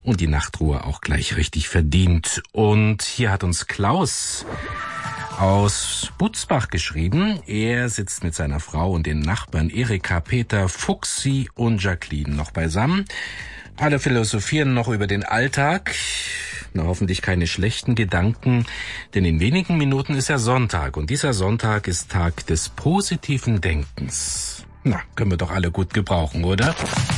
und die Nachtruhe auch gleich richtig verdient. Und hier hat uns Klaus aus Butzbach geschrieben. Er sitzt mit seiner Frau und den Nachbarn Erika, Peter, Fuchsi und Jacqueline noch beisammen. Alle philosophieren noch über den Alltag. Na, hoffentlich keine schlechten Gedanken, denn in wenigen Minuten ist ja Sonntag und dieser Sonntag ist Tag des positiven Denkens. Na, können wir doch alle gut gebrauchen, oder?